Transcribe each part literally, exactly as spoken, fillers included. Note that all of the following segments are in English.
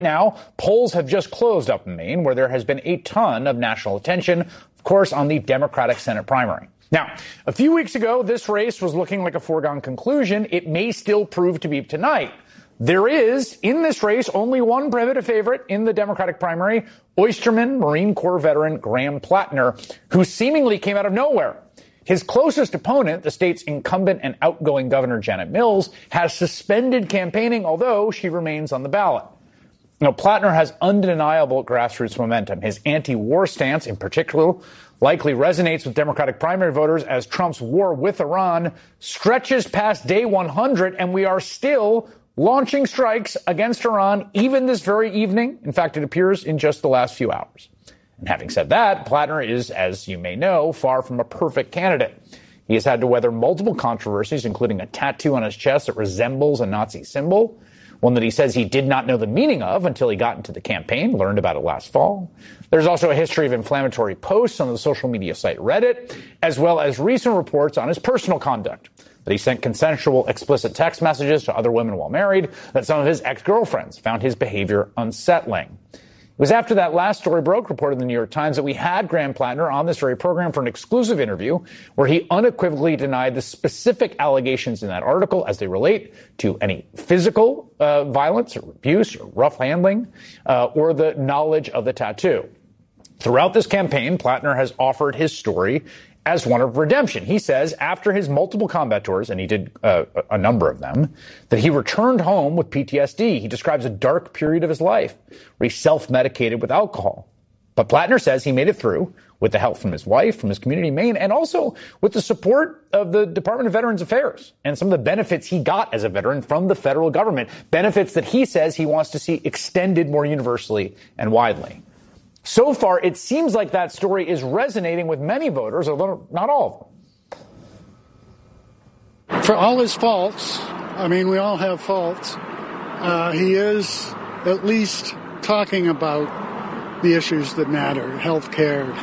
Now, polls have just closed up in Maine, where there has been a ton of national attention, of course, on the Democratic Senate primary. Now, a few weeks ago, this race was looking like a foregone conclusion. It may still prove to be tonight. There is, in this race, only one primitive favorite in the Democratic primary, Oysterman Marine Corps veteran Graham Plattner, who seemingly came out of nowhere. His closest opponent, the state's incumbent and outgoing Governor Janet Mills, has suspended campaigning, although she remains on the ballot. Now, Plattner has undeniable grassroots momentum. His anti-war stance, in particular, likely resonates with Democratic primary voters as Trump's war with Iran stretches past day one hundred, and we are still launching strikes against Iran even this very evening. In fact, it appears in just the last few hours. And having said that, Plattner is, as you may know, far from a perfect candidate. He has had to weather multiple controversies, including a tattoo on his chest that resembles a Nazi symbol, one that he says he did not know the meaning of until he got into the campaign, learned about it last fall. There's also a history of inflammatory posts on the social media site Reddit, as well as recent reports on his personal conduct, that he sent consensual, explicit text messages to other women while married, that some of his ex-girlfriends found his behavior unsettling. It was after that last story broke, reported in the New York Times, that we had Graham Plattner on this very program for an exclusive interview where he unequivocally denied the specific allegations in that article as they relate to any physical uh, violence or abuse or rough handling uh, or the knowledge of the tattoo. Throughout this campaign, Plattner has offered his story as one of redemption. He says after his multiple combat tours, and he did uh, a number of them, that he returned home with P T S D. He describes a dark period of his life where he self-medicated with alcohol. But Plattner says he made it through with the help from his wife, from his community in Maine, and also with the support of the Department of Veterans Affairs and some of the benefits he got as a veteran from the federal government, benefits that he says he wants to see extended more universally and widely. So far, it seems like that story is resonating with many voters, although not all of them. For all his faults, I mean, we all have faults, uh, he is at least talking about the issues that matter, health care,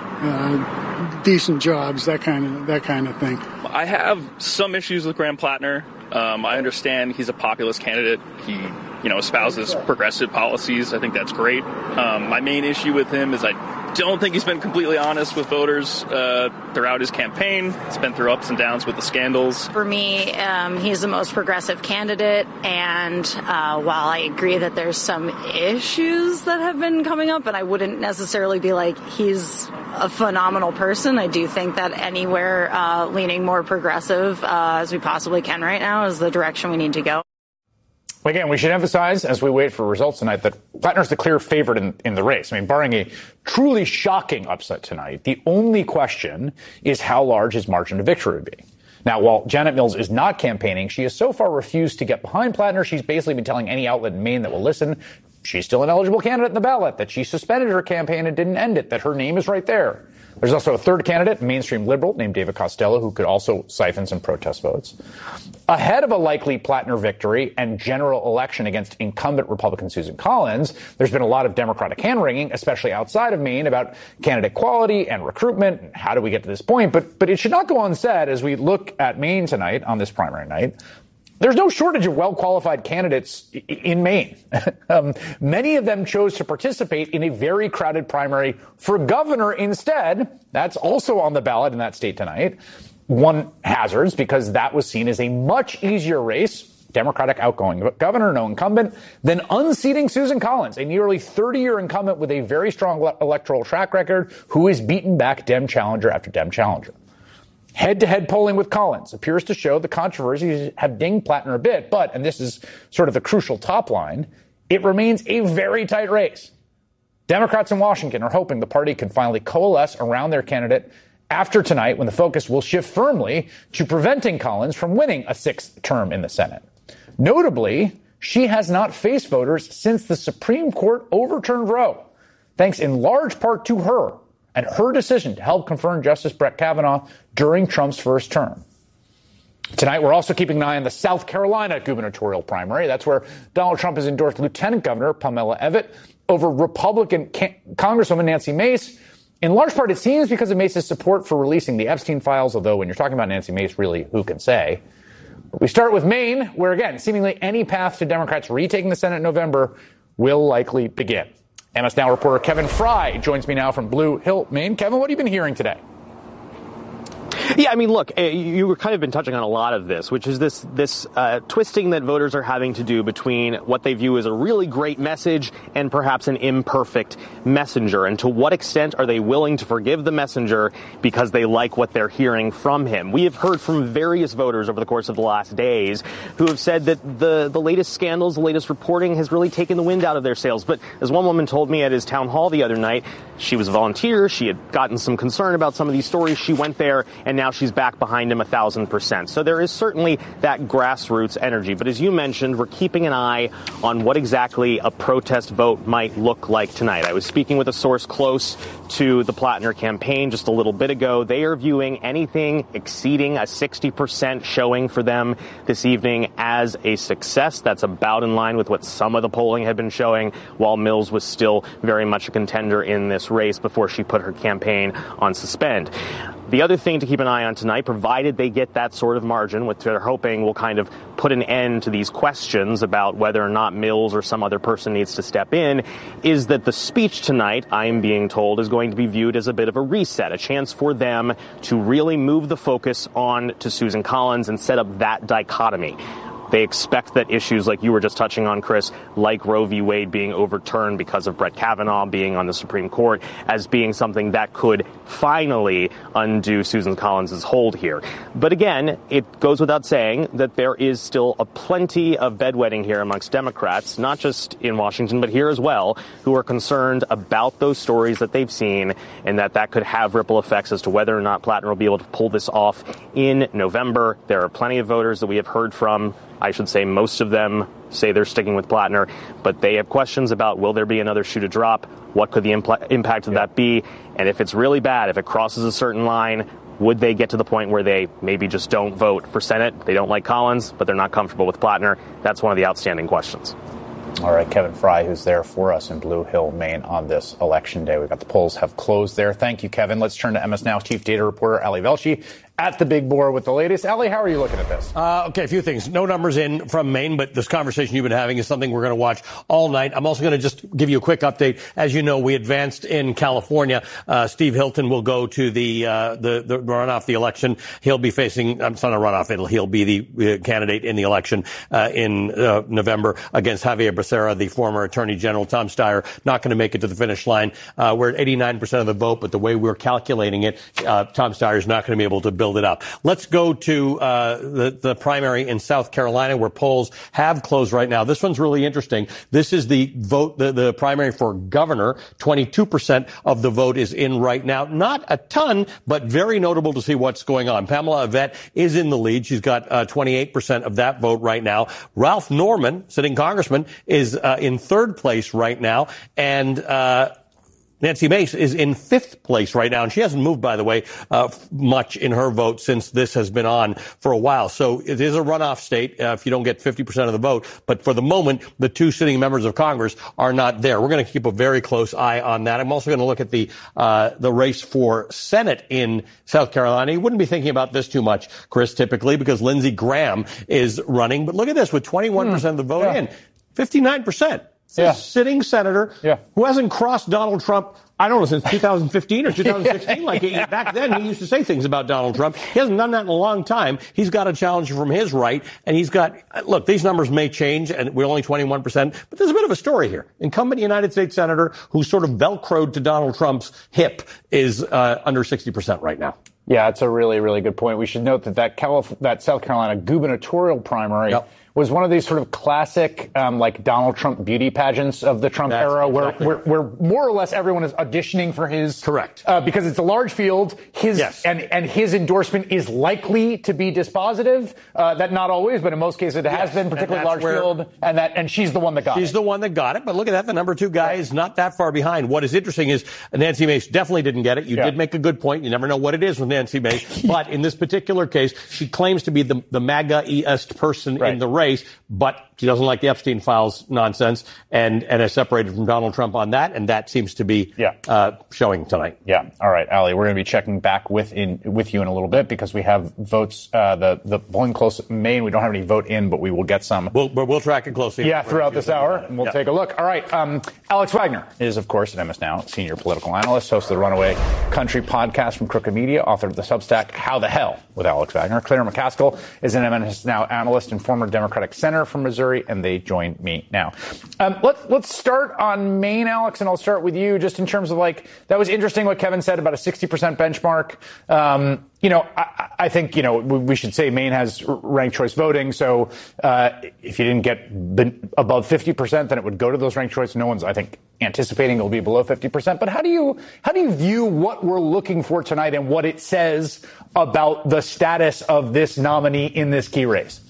uh, decent jobs, that kind of that kind of thing. I have some issues with Graham Plattner. Um, I understand he's a populist candidate. He you know, espouses progressive policies. I think that's great. Um, my main issue with him is I don't think he's been completely honest with voters uh, throughout his campaign. It's been through ups and downs with the scandals. For me, um, he's the most progressive candidate, and uh, while I agree that there's some issues that have been coming up, and I wouldn't necessarily be like he's a phenomenal person, I do think that anywhere uh, leaning more progressive uh, as we possibly can right now is the direction we need to go. Again, we should emphasize, as we wait for results tonight, that Plattner's the clear favorite in, in the race. I mean, barring a truly shocking upset tonight, the only question is how large his margin of victory would be. Now, while Janet Mills is not campaigning, she has so far refused to get behind Plattner. She's basically been telling any outlet in Maine that will listen she's still an eligible candidate in the ballot, that she suspended her campaign and didn't end it, that her name is right there. There's also a third candidate, a mainstream liberal named David Costello, who could also siphon some protest votes. Ahead of a likely Plattner victory and general election against incumbent Republican Susan Collins, there's been a lot of Democratic hand-wringing, especially outside of Maine, about candidate quality and recruitment and how do we get to this point. But, but it should not go unsaid as we look at Maine tonight on this primary night. There's no shortage of well-qualified candidates in Maine. um, many of them chose to participate in a very crowded primary for governor instead. That's also on the ballot in that state tonight. One hazards because that was seen as a much easier race, Democratic outgoing governor, no incumbent, than unseating Susan Collins, a nearly thirty-year incumbent with a very strong le- electoral track record who has beaten back Dem challenger after Dem challenger. Head-to-head polling with Collins appears to show the controversies have dinged Plattner a bit, but, and this is sort of the crucial top line, it remains a very tight race. Democrats in Washington are hoping the party can finally coalesce around their candidate after tonight, when the focus will shift firmly to preventing Collins from winning a sixth term in the Senate. Notably, she has not faced voters since the Supreme Court overturned Roe, thanks in large part to her and her decision to help confirm Justice Brett Kavanaugh during Trump's first term. Tonight, we're also keeping an eye on the South Carolina gubernatorial primary. That's where Donald Trump has endorsed Lieutenant Governor Pamela Evitt over Republican can- Congresswoman Nancy Mace. In large part, it seems because of Mace's support for releasing the Epstein files, although when you're talking about Nancy Mace, really, who can say? We start with Maine, where, again, seemingly any path to Democrats retaking the Senate in November will likely begin. M S Now reporter Kevin Fry joins me now from Blue Hill, Maine. Kevin, what have you been hearing today? Yeah, I mean, look, you were kind of been touching on a lot of this, which is this this uh, twisting that voters are having to do between what they view as a really great message and perhaps an imperfect messenger. And to what extent are they willing to forgive the messenger because they like what they're hearing from him? We have heard from various voters over the course of the last days who have said that the, the latest scandals, the latest reporting has really taken the wind out of their sails. But as one woman told me at his town hall the other night, she was a volunteer. She had gotten some concern about some of these stories. She went there, and now she's back behind him a thousand percent. So there is certainly that grassroots energy. But as you mentioned, we're keeping an eye on what exactly a protest vote might look like tonight. I was speaking with a source close to the Plattner campaign just a little bit ago. They are viewing anything exceeding a sixty percent showing for them this evening as a success. That's about in line with what some of the polling had been showing, while Mills was still very much a contender in this race before she put her campaign on suspend. The other thing to keep an eye on tonight, provided they get that sort of margin, which they're hoping will kind of put an end to these questions about whether or not Mills or some other person needs to step in, is that the speech tonight, I am being told, is going to be viewed as a bit of a reset, a chance for them to really move the focus on to Susan Collins and set up that dichotomy. They expect that issues like you were just touching on, Chris, like Roe v. Wade being overturned because of Brett Kavanaugh being on the Supreme Court, as being something that could finally undo Susan Collins' hold here. But again, it goes without saying that there is still a plenty of bedwetting here amongst Democrats, not just in Washington, but here as well, who are concerned about those stories that they've seen and that that could have ripple effects as to whether or not Plattner will be able to pull this off in November. There are plenty of voters that we have heard from. I should say most of them say they're sticking with Plattner, but they have questions about, will there be another shoe to drop? What could the impl- impact of that be? And if it's really bad, if it crosses a certain line, would they get to the point where they maybe just don't vote for Senate? They don't like Collins, but they're not comfortable with Plattner. That's one of the outstanding questions. All right, Kevin Fry, who's there for us in Blue Hill, Maine on this election day. We've got the polls have closed there. Thank you, Kevin. Let's turn to M S Now chief data reporter Ali Velshi at the Big Board with the latest. Ali, how are you looking at this? Uh, okay, a few things. No numbers in from Maine, but this conversation you've been having is something we're going to watch all night. I'm also going to just give you a quick update. As you know, we advanced in California. Uh, Steve Hilton will go to the, uh, the, the runoff, the election. He'll be facing, um, it's not a runoff, it'll, he'll be the uh, candidate in the election, uh, in, uh, November against Javier Becerra, the former Attorney General. Tom Steyer not going to make it to the finish line. Uh, we're at eighty-nine percent of the vote, but the way we're calculating it, uh, Tom Steyer is not going to be able to build it up. Let's go to uh the, the primary in South Carolina, where polls have closed right now. This one's really interesting. This is the vote, the, the primary for governor. twenty-two percent of the vote is in right now. Not a ton, but very notable to see what's going on. Pamela Yvette is in the lead. She's got uh, twenty-eight percent of that vote right now. Ralph Norman, sitting congressman, is uh, in third place right now. And uh Nancy Mace is in fifth place right now, and she hasn't moved, by the way, uh, much in her vote since this has been on for a while. So it is a runoff state uh, if you don't get fifty percent of the vote. But for the moment, the two sitting members of Congress are not there. We're going to keep a very close eye on that. I'm also going to look at the uh, the race for Senate in South Carolina. You wouldn't be thinking about this too much, Chris, typically, because Lindsey Graham is running. But look at this, with twenty-one percent of the vote yeah. in, fifty-nine percent. Yeah. A sitting senator yeah. who hasn't crossed Donald Trump, I don't know, since two thousand fifteen or two thousand sixteen. Like he, back then, he used to say things about Donald Trump. He hasn't done that in a long time. He's got a challenge from his right, and he's got, look, these numbers may change, and we're only twenty-one percent, but there's a bit of a story here. Incumbent United States Senator who's sort of velcroed to Donald Trump's hip is uh, under sixty percent right now. Yeah, it's a really, really good point. We should note that that, Calif- that South Carolina gubernatorial primary yep. was one of these sort of classic, um, like Donald Trump beauty pageants of the Trump That's era, exactly where, where, where more or less everyone is auditioning for his. Correct. Uh, because it's a large field. His yes. and and his endorsement is likely to be dispositive. Uh, that not always, but in most cases it has yes. been, particularly large field. And that and she's the one that got she's it. She's the one that got it. But look at that, the number two guy is not that far behind. What is interesting is Nancy Mace definitely didn't get it. You yeah. did make a good point. You never know what it is with Nancy Mace. But in this particular case, she claims to be the, the MAGA-est person right. in the race. race, but she doesn't like the Epstein files nonsense and, and has separated from Donald Trump on that. And that seems to be yeah. uh, showing tonight. Yeah. All right, Ali, we're going to be checking back with in with you in a little bit because we have votes, uh, the, the polling close in Maine. We don't have any vote in, but we will get some. We'll, we'll track it closely. Yeah, throughout this hour. And we'll yeah. take a look. All right. Um, Alex Wagner is, of course, at M S Now, senior political analyst, host of the Runaway Country podcast from Crooked Media, author of the Substack How the Hell with Alex Wagner. Claire McCaskill is an M S Now analyst and former Democratic senator from Missouri, and they join me now. Um, let, let's start on Maine, Alex, and I'll start with you just in terms of, like, that was interesting what Kevin said about a sixty percent benchmark. Um, you know, I, I think, you know, we should say Maine has ranked choice voting. So uh, if you didn't get above fifty percent, then it would go to those ranked choice. No one's, I think, anticipating it'll be below fifty percent. But how do you how do you view what we're looking for tonight and what it says about the status of this nominee in this key race?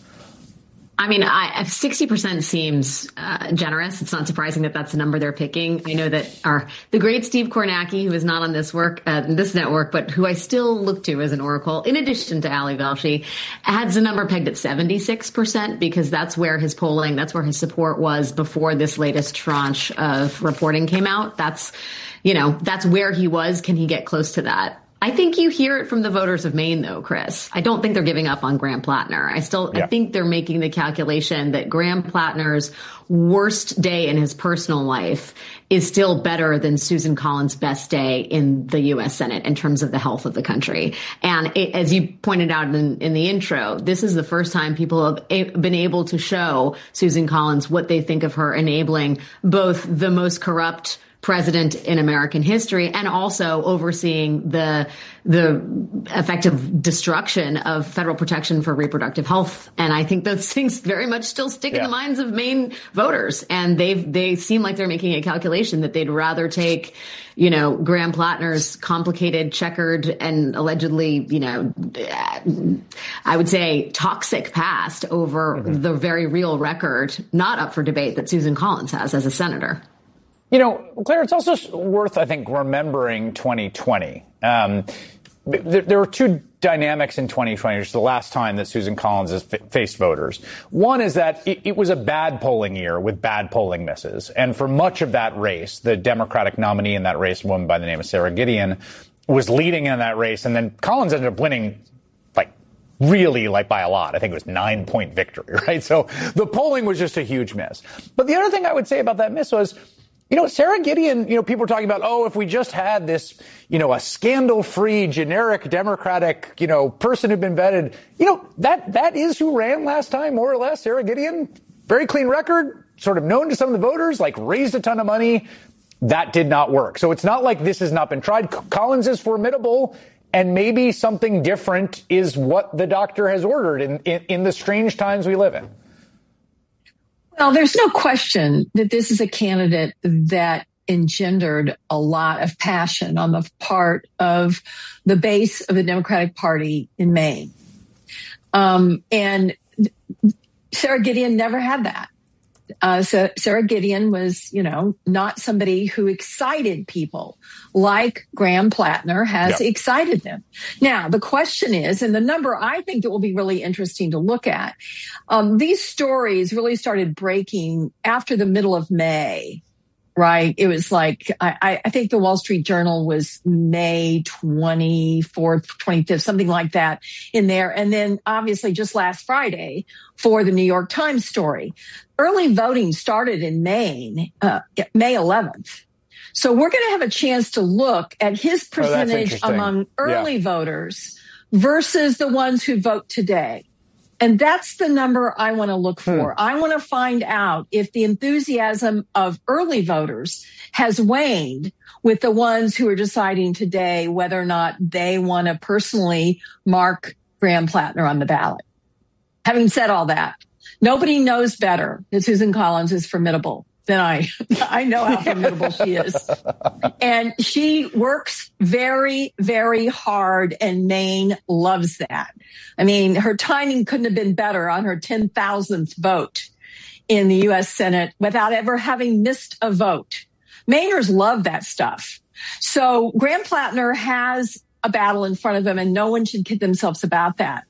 I mean, I, sixty percent seems uh, generous. It's not surprising that that's the number they're picking. I know that our the great Steve Kornacki, who is not on this work, uh, this network, but who I still look to as an oracle, in addition to Ali Velshi, has the number pegged at seventy-six percent because that's where his polling, that's where his support was before this latest tranche of reporting came out. That's, you know, that's where he was. Can he get close to that? I think you hear it from the voters of Maine, though, Chris. I don't think they're giving up on Graham Plattner. I still, yeah. I think they're making the calculation that Graham Plattner's worst day in his personal life is still better than Susan Collins' best day in the U S Senate in terms of the health of the country. And it, as you pointed out in, in the intro, this is the first time people have a, been able to show Susan Collins what they think of her enabling both the most corrupt president in American history and also overseeing the the effective destruction of federal protection for reproductive health. And I think those things very much still stick yeah. in the minds of Maine voters. And they've they seem like they're making a calculation that they'd rather take, you know, Graham Plattner's complicated, checkered, and allegedly, you know, I would say toxic past over mm-hmm. the very real record, not up for debate, that Susan Collins has as a senator. You know, Claire, it's also worth, I think, remembering twenty twenty. Um, there, there were two dynamics in twenty twenty, which is the last time that Susan Collins has f- faced voters. One is that it, it was a bad polling year with bad polling misses. And for much of that race, the Democratic nominee in that race, a woman by the name of Sarah Gideon, was leading in that race. And then Collins ended up winning, like, really, like, by a lot. I think it was nine point victory, right? So the polling was just a huge miss. But the other thing I would say about that miss was, you know, Sarah Gideon, you know, people were talking about, oh, if we just had this, you know, a scandal-free, generic Democratic, you know, person who'd been vetted. You know, that that is who ran last time, more or less. Sarah Gideon, very clean record, sort of known to some of the voters, like raised a ton of money. That did not work. So it's not like this has not been tried. Collins is formidable, and maybe something different is what the doctor has ordered in, in, in the strange times we live in. Well, there's no question that this is a candidate that engendered a lot of passion on the part of the base of the Democratic Party in Maine. Um, and Sarah Gideon never had that. Uh, so Sarah Gideon was, you know, not somebody who excited people like Graham Plattner has yeah. excited them. Now, the question is, and the number I think that will be really interesting to look at, um, these stories really started breaking after the middle of May. Right. It was like, I, I think the Wall Street Journal was May twenty-fourth, twenty-fifth, something like that in there. And then obviously just last Friday for the New York Times story. Early voting started in Maine, uh, May eleventh. So we're going to have a chance to look at his percentage oh, among early yeah. voters versus the ones who vote today. And that's the number I want to look for. Hmm. I want to find out if the enthusiasm of early voters has waned with the ones who are deciding today whether or not they want to personally mark Graham Plattner on the ballot. Having said all that, nobody knows better that Susan Collins is formidable than I. I know how formidable she is. And she works very, very hard, and Maine loves that. I mean, her timing couldn't have been better on her ten thousandth vote in the U S Senate without ever having missed a vote. Mainers love that stuff. So Graham Plattner has a battle in front of him, and no one should kid themselves about that.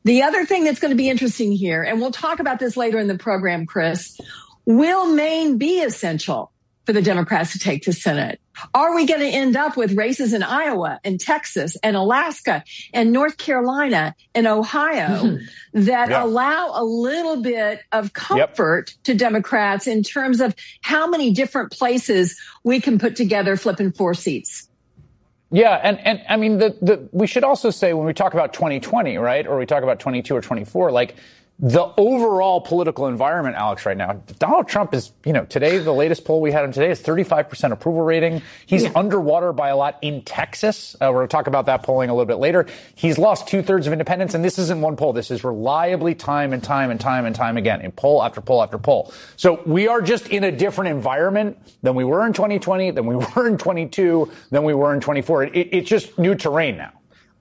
The other thing that's going to be interesting here, and we'll talk about this later in the program, Chris, will Maine be essential for the Democrats to take to Senate? Are we going to end up with races in Iowa and Texas and Alaska and North Carolina and Ohio mm-hmm. that yeah. allow a little bit of comfort yep. to Democrats in terms of how many different places we can put together flipping four seats? Yeah, and, and I mean, the, the we should also say when we talk about twenty twenty, right, or we talk about twenty-two or twenty-four, like, the overall political environment, Alex, right now, Donald Trump is, you know, today, the latest poll we had on today is thirty-five percent approval rating. He's yeah. underwater by a lot in Texas. Uh, we're going to talk about that polling a little bit later. He's lost two thirds of independents. And this isn't one poll. This is reliably time and time and time and time again in poll after poll after poll. So we are just in a different environment than we were in twenty twenty, than we were in twenty-two, than we were in twenty-four. It, it, it's just new terrain now.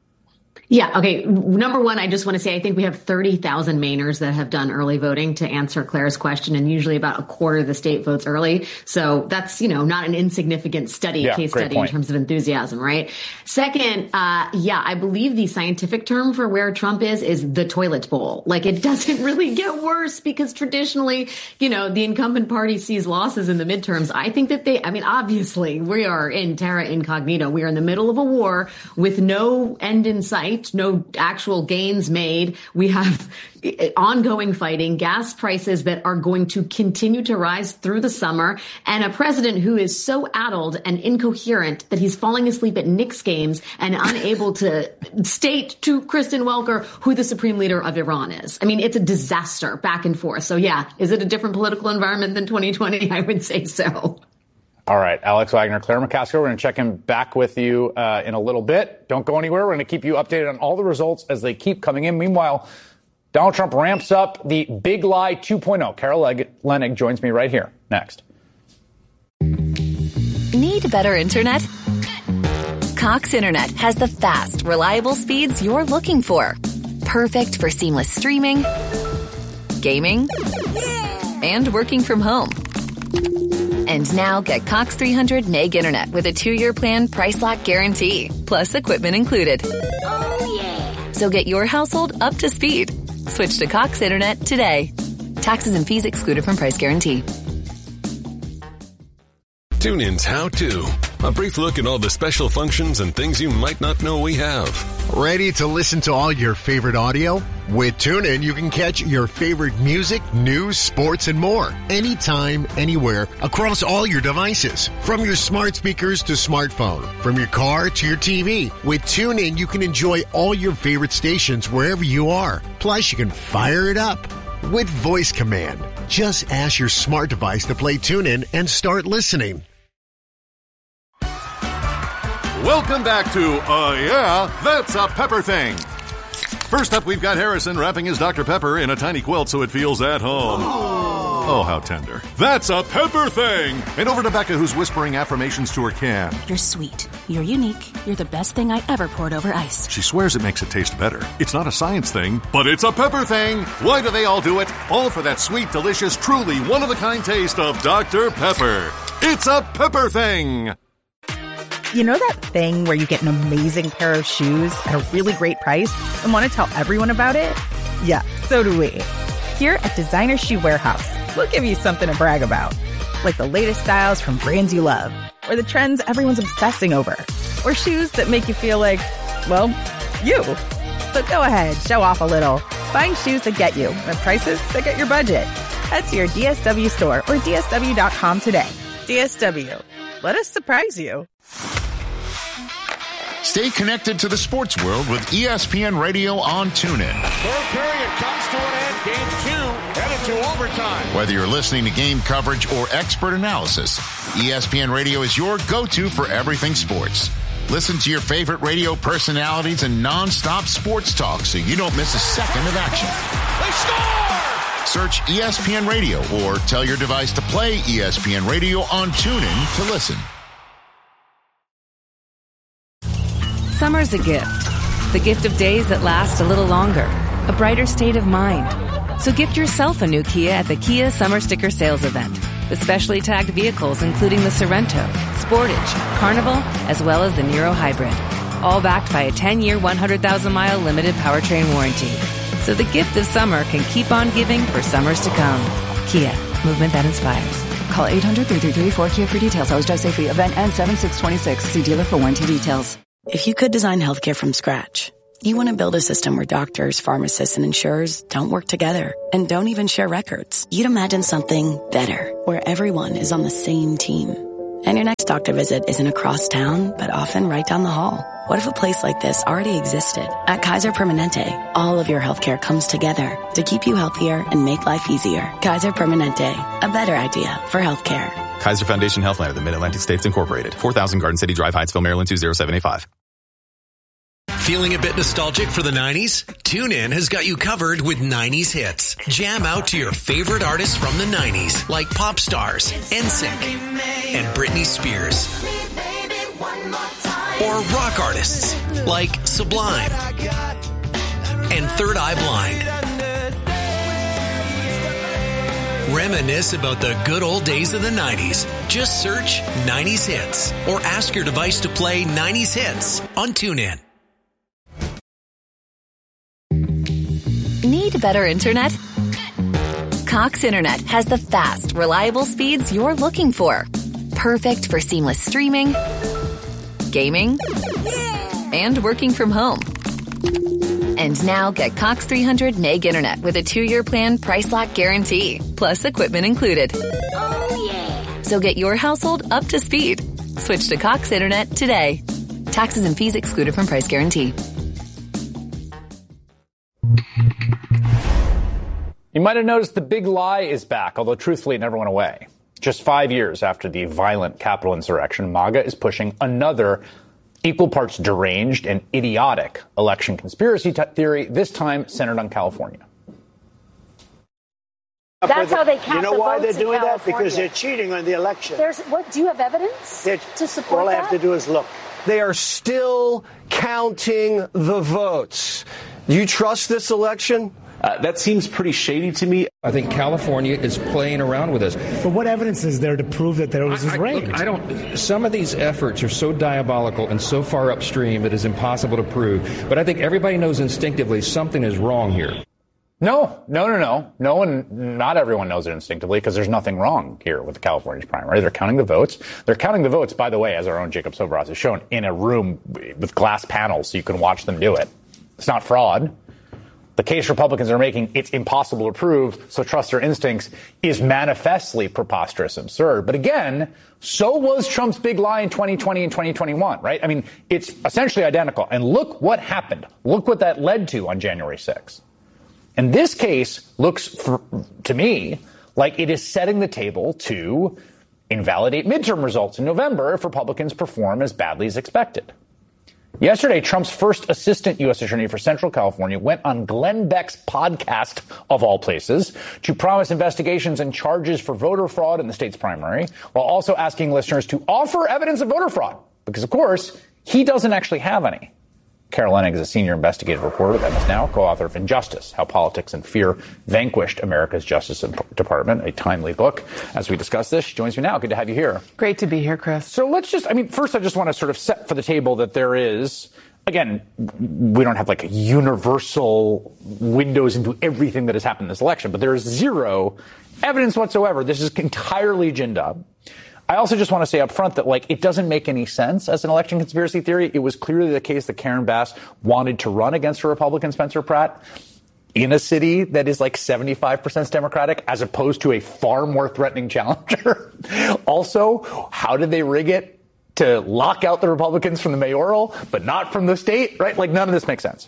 Yeah. Okay. Number one, I just want to say I think we have thirty thousand Mainers that have done early voting, to answer Claire's question, and usually about a quarter of the state votes early. So that's, you know, not an insignificant study, yeah, case study point. In terms of enthusiasm, right? Second, uh, yeah, I believe the scientific term for where Trump is is the toilet bowl. Like, it doesn't really get worse because traditionally, you know, the incumbent party sees losses in the midterms. I think that they, I mean, obviously we are in terra incognita. We are in the middle of a war with no end in sight. No actual gains made. We have ongoing fighting, gas prices that are going to continue to rise through the summer, and a president who is so addled and incoherent that he's falling asleep at Knicks games and unable to state to Kristen Welker who the supreme leader of Iran is. I mean, it's a disaster back and forth. So yeah, is it a different political environment than twenty twenty? I would say so. All right, Alex Wagner, Claire McCaskill, we're going to check in back with you uh, in a little bit. Don't go anywhere. We're going to keep you updated on all the results as they keep coming in. Meanwhile, Donald Trump ramps up the Big Lie two point oh. Carol Leonnig joins me right here next. Need better internet? Cox Internet has the fast, reliable speeds you're looking for. Perfect for seamless streaming, gaming, and working from home. And now get Cox three hundred meg internet with a two-year plan, price lock guarantee, plus equipment included. Oh, yeah. So get your household up to speed. Switch to Cox Internet today. Taxes and fees excluded from price guarantee. TuneIn's How To. A brief look at all the special functions and things you might not know we have. Ready to listen to all your favorite audio? With TuneIn, you can catch your favorite music, news, sports, and more. Anytime, anywhere, across all your devices. From your smart speakers to smartphone. From your car to your T V. With TuneIn, you can enjoy all your favorite stations wherever you are. Plus, you can fire it up with voice command. Just ask your smart device to play TuneIn and start listening. Welcome back to, uh, yeah, That's a Pepper Thing. First up, we've got Harrison wrapping his Doctor Pepper in a tiny quilt so it feels at home. Oh, how tender. That's a Pepper Thing. And over to Becca, who's whispering affirmations to her can. You're sweet. You're unique. You're the best thing I ever poured over ice. She swears it makes it taste better. It's not a science thing, but it's a Pepper Thing. Why do they all do it? All for that sweet, delicious, truly one-of-a-kind taste of Doctor Pepper. It's a Pepper Thing. You know that thing where you get an amazing pair of shoes at a really great price and want to tell everyone about it? Yeah, so do we. Here at Designer Shoe Warehouse, we'll give you something to brag about. Like the latest styles from brands you love, or the trends everyone's obsessing over, or shoes that make you feel like, well, you. So go ahead, show off a little. Find shoes that get you at prices that get your budget. Head to your D S W store or D S W dot com today. D S W. Let us surprise you. Stay connected to the sports world with E S P N Radio on TuneIn. Third period comes to an end. Game two headed to overtime. Whether you're listening to game coverage or expert analysis, E S P N Radio is your go-to for everything sports. Listen to your favorite radio personalities and non-stop sports talk so you don't miss a second of action. They score! Search E S P N Radio or tell your device to play E S P N Radio on TuneIn to listen. Summer's a gift. The gift of days that last a little longer. A brighter state of mind. So gift yourself a new Kia at the Kia Summer Sticker Sales Event. With specially tagged vehicles including the Sorrento, Sportage, Carnival, as well as the Niro Hybrid. All backed by a ten-year, one hundred thousand mile limited powertrain warranty. so the gift of summer can keep on giving for summers to come. Kia, movement that inspires. Call eight hundred, three three three, four K I A for details. Always drive safely. Event ends seven six twenty-six. See dealer for warranty details. If you could design healthcare from scratch, you want to build a system where doctors, pharmacists, and insurers don't work together and don't even share records. You'd imagine something better, where everyone is on the same team. And your next doctor visit isn't across town, but often right down the hall. What if a place like this already existed? At Kaiser Permanente, all of your healthcare comes together to keep you healthier and make life easier. Kaiser Permanente, a better idea for healthcare. Kaiser Foundation Healthline of the Mid-Atlantic States Incorporated. four thousand Garden City Drive, Hyattsville, Maryland, two zero seven eight five. Feeling a bit nostalgic for the nineties? TuneIn has got you covered with nineties hits. Jam out to your favorite artists from the nineties, like pop stars, N Sync, and Britney Spears. Or rock artists, like Sublime and Third Eye Blind. Reminisce about the good old days of the nineties. Just search nineties hits or ask your device to play nineties hits on TuneIn. Need better internet? Cox Internet has the fast, reliable speeds you're looking for. Perfect for seamless streaming, gaming, and working from home. And now get Cox three hundred meg internet with a two-year plan price lock guarantee, plus equipment included. Oh, yeah. So get your household up to speed. Switch to Cox Internet today. Taxes and fees excluded from price guarantee. You might have noticed the big lie is back, although truthfully it never went away. Just five years after the violent Capitol insurrection, MAGA is pushing another equal parts deranged and idiotic election conspiracy t- theory, this time centered on California. That's how they count You know the why votes they're doing in that? California. Because they're cheating on the election. There's what? Do you have evidence They're, to support all that? I have to do is look. They are still counting the votes. Do you trust this election? Uh, that seems pretty shady to me. I think California is playing around with us. But what evidence is there to prove that there was I, I, rigged? look, I don't. Some of these efforts are so diabolical and so far upstream it is impossible to prove. But I think everybody knows instinctively something is wrong here. No, no, no, no. No one, not everyone knows it instinctively because there's nothing wrong here with the California's primary. They're counting the votes. They're counting the votes, by the way, as our own Jacob Sobras has shown, in a room with glass panels so you can watch them do it. It's not fraud. The case Republicans are making, it's impossible to prove, so trust their instincts, is manifestly preposterous and absurd. But again, so was Trump's big lie in twenty twenty and twenty twenty-one, right? I mean, it's essentially identical. And look what happened. Look what that led to on January sixth. And this case looks, for, to me, like it is setting the table to invalidate midterm results in November if Republicans perform as badly as expected. Yesterday, Trump's first assistant U S attorney for Central California went on Glenn Beck's podcast, of all places, to promise investigations and charges for voter fraud in the state's primary, while also asking listeners to offer evidence of voter fraud, because, of course, he doesn't actually have any. Carol Leonnig is a senior investigative reporter with M S Now, co-author of Injustice, How Politics and Fear Vanquished America's Justice Department, a timely book. As we discuss this, she joins me now. Good to have you here. Great to be here, Chris. So let's just, I mean, first I just want to sort of set for the table that there is, again, we don't have like a universal windows into everything that has happened in this election, but there is zero evidence whatsoever. This is entirely ginned up. I also just want to say up front that, like, it doesn't make any sense as an election conspiracy theory. It was clearly the case that Karen Bass wanted to run against a Republican, Spencer Pratt, in a city that is like seventy-five percent Democratic, as opposed to a far more threatening challenger. Also, how did they rig it to lock out the Republicans from the mayoral, but not from the state, right? Like, none of this makes sense.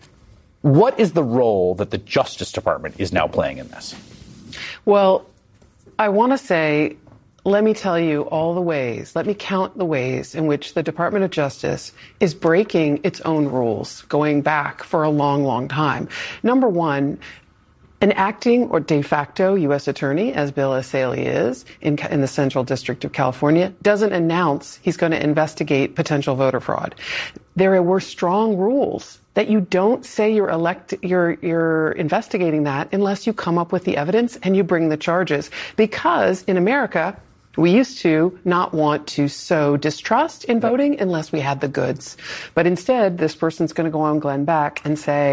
What is the role that the Justice Department is now playing in this? Well, I want to say, let me tell you all the ways, let me count the ways in which the Department of Justice is breaking its own rules going back for a long, long time. Number one, an acting or de facto U S attorney, as Bill Essayli is in, in the Central District of California, doesn't announce he's going to investigate potential voter fraud. There were strong rules that you don't say you're elect, you're, you're investigating that unless you come up with the evidence and you bring the charges. Because in America, we used to not want to sow distrust in voting unless we had the goods. But instead, this person's going to go on Glenn Beck and say,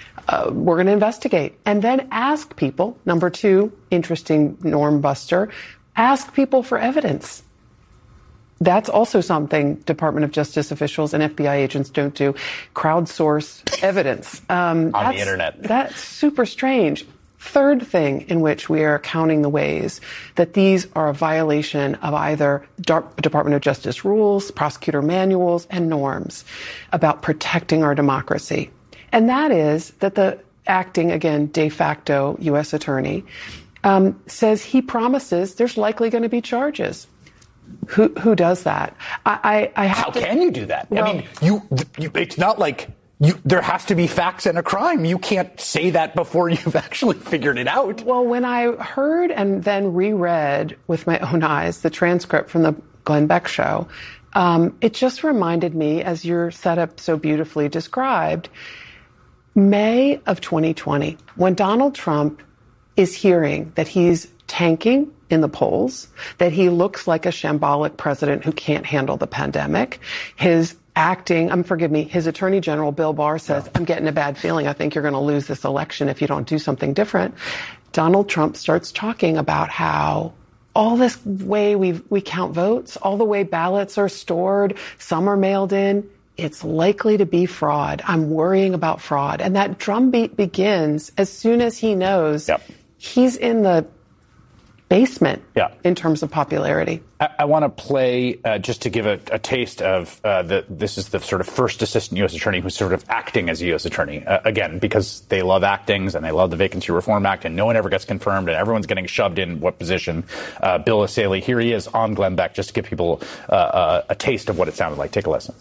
Uh, we're going to investigate. And then ask people, number two, interesting norm buster, ask people for evidence. That's also something Department of Justice officials and F B I agents don't do. Crowdsource evidence. Um, On the internet. That's super strange. Third thing in which we are counting the ways that these are a violation of either Department of Justice rules, prosecutor manuals, and norms about protecting our democracy. And that is that the acting, again, de facto U S attorney um, says he promises there's likely going to be charges. Who who does that? I, I, I have How to, can you do that? Well, I mean, you, you it's not like you, there has to be facts and a crime. You can't say that before you've actually figured it out. Well, when I heard and then reread with my own eyes the transcript from the Glenn Beck show, um, it just reminded me, as your setup so beautifully described, May of twenty twenty, when Donald Trump is hearing that he's tanking in the polls, that he looks like a shambolic president who can't handle the pandemic. His acting, um, forgive me, his Attorney General, Bill Barr, says, I'm getting a bad feeling. I think you're going to lose this election if you don't do something different. Donald Trump starts talking about how all this way we we count votes, all the way ballots are stored, some are mailed in, it's likely to be fraud. I'm worrying about fraud. And that drumbeat begins as soon as he knows yep. he's in the basement yeah. in terms of popularity. I, I want to play, uh, just to give a, a taste of, uh, the, this is the sort of first assistant U S attorney who's sort of acting as a U S attorney, uh, again, because they love actings and they love the Vacancy Reform Act and no one ever gets confirmed and everyone's getting shoved in what position. Uh, Bill Essayli, here he is on Glenn Beck, just to give people uh, uh, a taste of what it sounded like. Take a listen.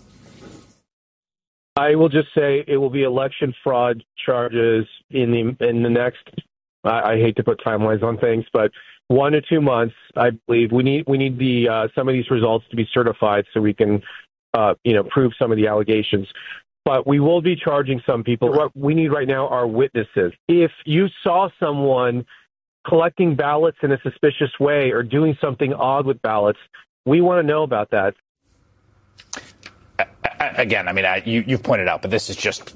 I will just say it will be election fraud charges in the in the next, I, I hate to put timelines on things, but one to two months, I believe. We need we need the uh, some of these results to be certified so we can, uh, you know, prove some of the allegations. But we will be charging some people. What we need right now are witnesses. If you saw someone collecting ballots in a suspicious way or doing something odd with ballots, we want to know about that. Again, I mean, I, you, you've pointed out, but this is just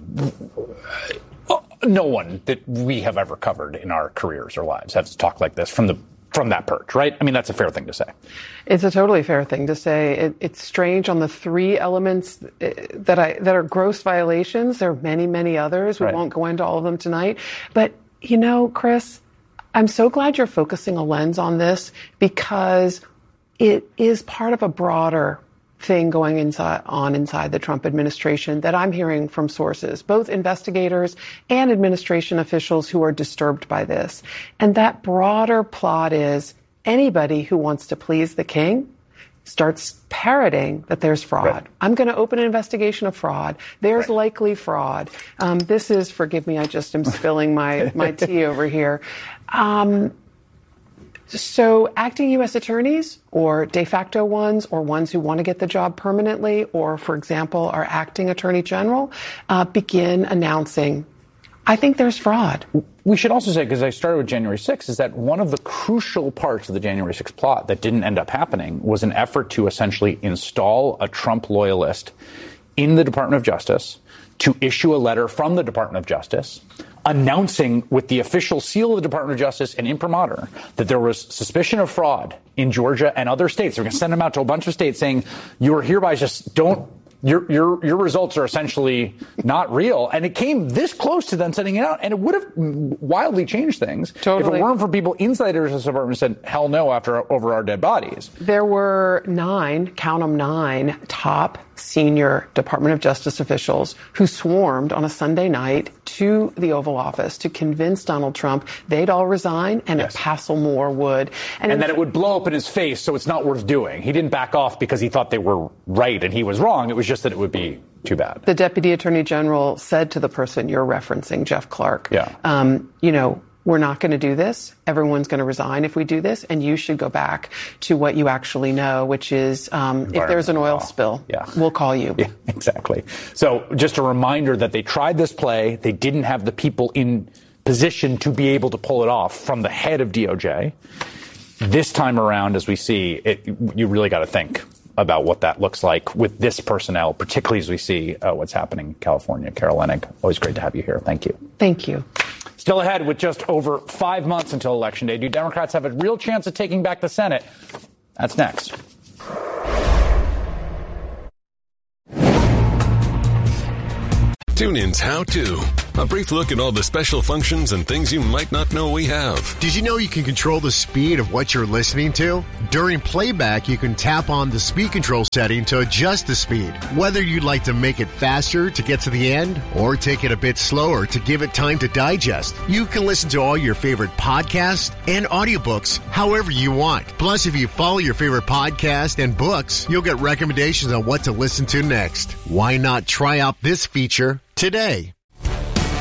uh, no one that we have ever covered in our careers or lives has talked like this from the from that perch, right? I mean, that's a fair thing to say. It's a totally fair thing to say. It, it's strange on the three elements that I that are gross violations. There are many, many others. We right. won't go into all of them tonight. But, you know, Chris, I'm so glad you're focusing a lens on this because it is part of a broader thing going inside, on inside the Trump administration that I'm hearing from sources, both investigators and administration officials who are disturbed by this. And that broader plot is anybody who wants to please the king starts parroting that there's fraud. Right. I'm going to open an investigation of fraud. There's right. likely fraud. Um, this is, forgive me, I just am spilling my, my tea over here. Um, So acting U S attorneys or de facto ones or ones who want to get the job permanently or, for example, our acting attorney general uh, begin announcing, I think there's fraud. We should also say, because I started with January sixth, is that one of the crucial parts of the January sixth plot that didn't end up happening was an effort to essentially install a Trump loyalist in the Department of Justice to issue a letter from the Department of Justice announcing with the official seal of the Department of Justice and imprimatur that there was suspicion of fraud in Georgia and other states. They're going to send them out to a bunch of states saying, you are hereby just don't, your your your results are essentially not real. And it came this close to them sending it out, and it would have wildly changed things totally. if it weren't for people inside the Justice Department who said, hell no, after over our dead bodies. There were nine, count them nine, top senior Department of Justice officials who swarmed on a Sunday night to the Oval Office to convince Donald Trump they'd all resign and yes. that Passel Moore would. And, and that it would blow up in his face, so it's not worth doing. He didn't back off because he thought they were right and he was wrong. It was just that it would be too bad. The Deputy Attorney General said to the person you're referencing, Jeff Clark, yeah. um, you know, we're not going to do this. Everyone's going to resign if we do this. And you should go back to what you actually know, which is um, if there's an oil law. spill, yeah. we'll call you. Yeah, exactly. So just a reminder that they tried this play. They didn't have the people in position to be able to pull it off from the head of D O J. This time around, as we see, it, you really got to think about what that looks like with this personnel, particularly as we see uh, what's happening in California. Carol Leonnig, always great to have you here. Thank you. Thank you. Still ahead with just over five months until Election Day. Do Democrats have a real chance of taking back the Senate? That's next. TuneIn's How To. A brief look at all the special functions and things you might not know we have. Did you know you can control the speed of what you're listening to? During playback, you can tap on the speed control setting to adjust the speed. Whether you'd like to make it faster to get to the end or take it a bit slower to give it time to digest, you can listen to all your favorite podcasts and audiobooks however you want. Plus, if you follow your favorite podcast and books, you'll get recommendations on what to listen to next. Why not try out this feature today?